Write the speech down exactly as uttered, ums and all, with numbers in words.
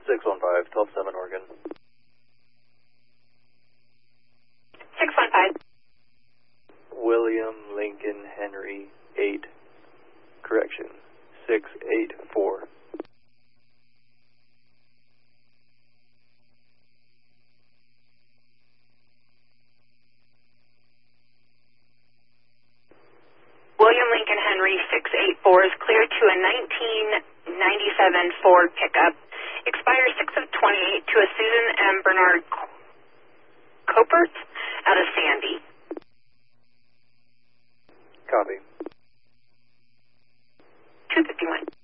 six one five, twelve seven Oregon. six one five. William Lincoln Henry eight. Correction. six eight four. William Lincoln Henry six eight four is cleared to a nineteen ninety-seven Ford pickup. Expires six of twenty-eight to a Susan M. Bernard Copert out of Sandy. Copy. two fifty-one.